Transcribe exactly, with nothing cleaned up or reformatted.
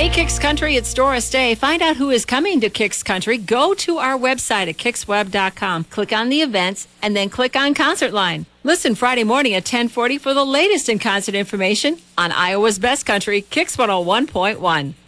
Hey, Kicks Country, it's Doris Day. Find out who is coming to Kicks Country. Go to our website at kicks web dot com. Click on the events and then click on Concert Line. Listen Friday morning at ten forty for the latest in concert information on Iowa's Best Country, Kicks one oh one point one.